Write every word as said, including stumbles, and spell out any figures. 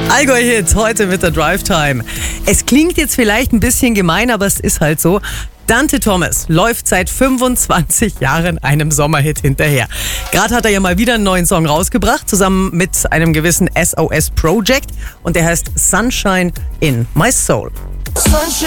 Allgäu-Hit heute mit der Drive Time. Es klingt jetzt vielleicht ein bisschen gemein, aber es ist halt so. Dante Thomas läuft seit fünfundzwanzig Jahren einem Sommerhit hinterher. Gerade hat er ja mal wieder einen neuen Song rausgebracht, zusammen mit einem gewissen S O S Project. Und der heißt Sunshine in My Soul. Sunshine